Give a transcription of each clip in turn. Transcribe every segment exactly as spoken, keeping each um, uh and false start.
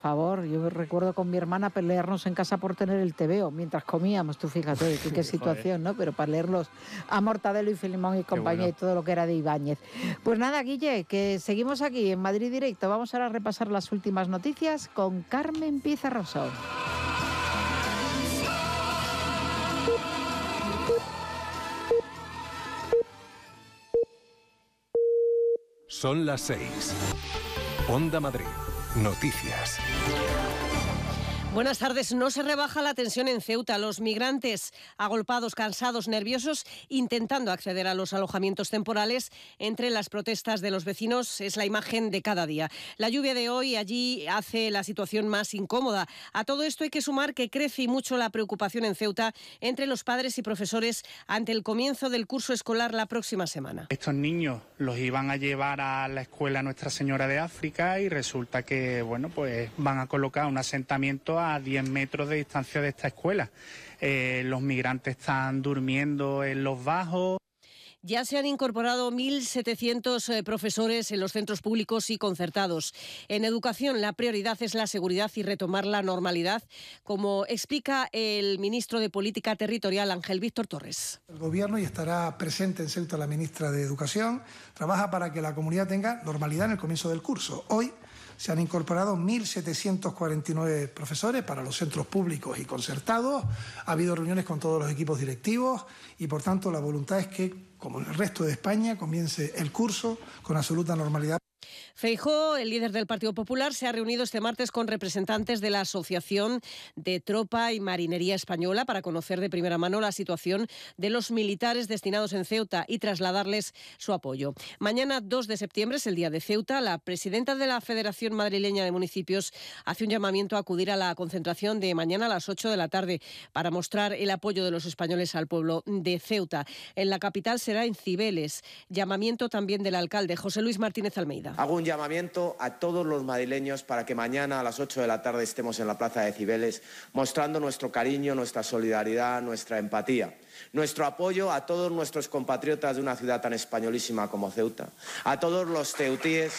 Por favor, yo recuerdo con mi hermana pelearnos en casa por tener el tebeo mientras comíamos, tú fíjate, qué, qué situación, ¿no? Pero para leerlos a Mortadelo y Filemón y compañía, bueno, y todo lo que era de Ibáñez. Pues nada, Guille, que seguimos aquí en Madrid Directo. Vamos ahora a repasar las últimas noticias con Carmen Pizarroso. Son las seis. Onda Madrid. Noticias. Buenas tardes. No se rebaja la tensión en Ceuta. Los migrantes agolpados, cansados, nerviosos, intentando acceder a los alojamientos temporales entre las protestas de los vecinos es la imagen de cada día. La lluvia de hoy allí hace la situación más incómoda. A todo esto hay que sumar que crece y mucho la preocupación en Ceuta entre los padres y profesores ante el comienzo del curso escolar la próxima semana. Estos niños los iban a llevar a la escuela Nuestra Señora de África y resulta que, bueno, pues van a colocar un asentamiento a diez metros de distancia de esta escuela. Eh, los migrantes están durmiendo en los bajos. Ya se han incorporado mil setecientos eh, profesores en los centros públicos y concertados. En educación, la prioridad es la seguridad y retomar la normalidad, como explica el ministro de Política Territorial, Ángel Víctor Torres. El Gobierno, y estará presente en Ceuta la ministra de Educación, trabaja para que la comunidad tenga normalidad en el comienzo del curso. Hoy se han incorporado mil setecientos cuarenta y nueve profesores para los centros públicos y concertados. Ha habido reuniones con todos los equipos directivos y, por tanto, la voluntad es que, como en el resto de España, comience el curso con absoluta normalidad. Feijóo, el líder del Partido Popular, se ha reunido este martes con representantes de la Asociación de Tropa y Marinería Española para conocer de primera mano la situación de los militares destinados en Ceuta y trasladarles su apoyo. Mañana, dos de septiembre, es el día de Ceuta. La presidenta de la Federación Madrileña de Municipios hace un llamamiento a acudir a la concentración de mañana a las ocho de la tarde para mostrar el apoyo de los españoles al pueblo de Ceuta. En la capital será en Cibeles. Llamamiento también del alcalde José Luis Martínez Almeida. Hago un llamamiento a todos los madrileños para que mañana a las ocho de la tarde estemos en la plaza de Cibeles mostrando nuestro cariño, nuestra solidaridad, nuestra empatía, nuestro apoyo a todos nuestros compatriotas de una ciudad tan españolísima como Ceuta, a todos los ceutíes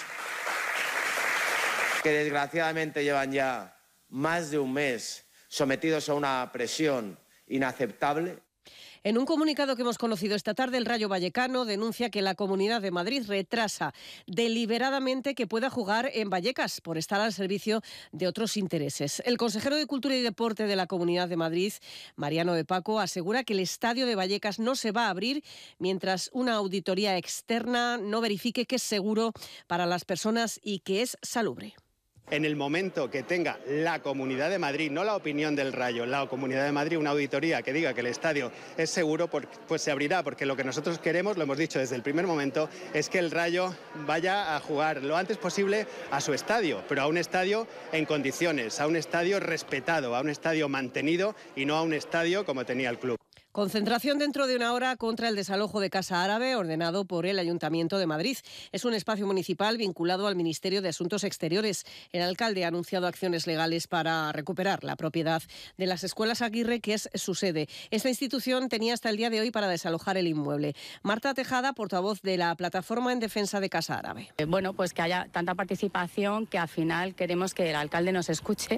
que desgraciadamente llevan ya más de un mes sometidos a una presión inaceptable. En un comunicado que hemos conocido esta tarde, el Rayo Vallecano denuncia que la Comunidad de Madrid retrasa deliberadamente que pueda jugar en Vallecas por estar al servicio de otros intereses. El consejero de Cultura y Deporte de la Comunidad de Madrid, Mariano de Paco, asegura que el estadio de Vallecas no se va a abrir mientras una auditoría externa no verifique que es seguro para las personas y que es salubre. En el momento que tenga la Comunidad de Madrid, no la opinión del Rayo, la Comunidad de Madrid, una auditoría que diga que el estadio es seguro, pues se abrirá, porque lo que nosotros queremos, lo hemos dicho desde el primer momento, es que el Rayo vaya a jugar lo antes posible a su estadio, pero a un estadio en condiciones, a un estadio respetado, a un estadio mantenido y no a un estadio como tenía el club. Concentración dentro de una hora contra el desalojo de Casa Árabe ordenado por el Ayuntamiento de Madrid. Es un espacio municipal vinculado al Ministerio de Asuntos Exteriores. El alcalde ha anunciado acciones legales para recuperar la propiedad de las Escuelas Aguirre, que es su sede. Esta institución tenía hasta el día de hoy para desalojar el inmueble. Marta Tejada, portavoz de la Plataforma en Defensa de Casa Árabe. Bueno, pues que haya tanta participación que al final queremos que el alcalde nos escuche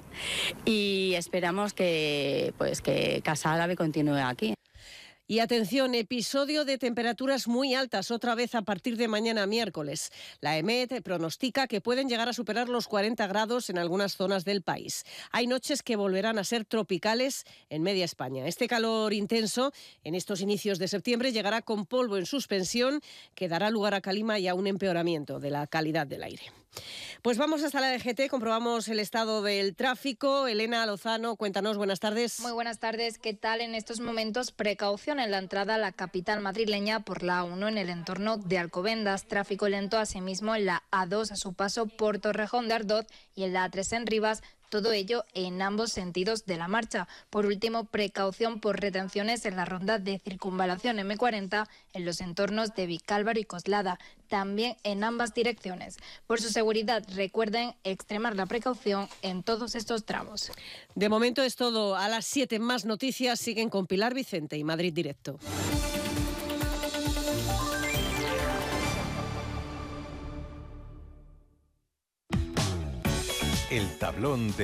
y esperamos que, pues, que Casa Árabe continúe aquí. Y atención, episodio de temperaturas muy altas otra vez a partir de mañana miércoles. La EMET pronostica que pueden llegar a superar los cuarenta grados en algunas zonas del país. Hay noches que volverán a ser tropicales en media España. Este calor intenso en estos inicios de septiembre llegará con polvo en suspensión que dará lugar a calima y a un empeoramiento de la calidad del aire. Pues vamos hasta la D G T, comprobamos el estado del tráfico. Elena Lozano, cuéntanos, buenas tardes. Muy buenas tardes, ¿qué tal? En estos momentos, precaución en la entrada a la capital madrileña por la A uno en el entorno de Alcobendas. Tráfico lento asimismo en la A dos a su paso por Torrejón de Ardoz y en la A tres en Rivas. Todo ello en ambos sentidos de la marcha. Por último, precaución por retenciones en la ronda de circunvalación eme cuarenta en los entornos de Vicálvaro y Coslada, también en ambas direcciones. Por su seguridad, recuerden extremar la precaución en todos estos tramos. De momento es todo. A las siete más noticias siguen con Pilar Vicente y Madrid Directo. El tablón de